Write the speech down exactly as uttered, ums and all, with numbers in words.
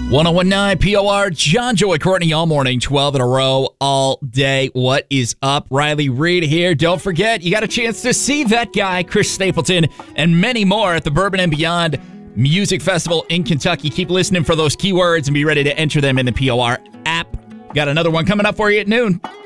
one oh one point nine P O R, John, Joey, Courtney, all morning, twelve in a row, all day. What is up? Riley Reid here. Don't forget, you got a chance to see that guy, Chris Stapleton, and many more at the Bourbon and Beyond Music Festival in Kentucky. Keep listening for those keywords and be ready to enter them in the P O R app. Got another one coming up for you at noon.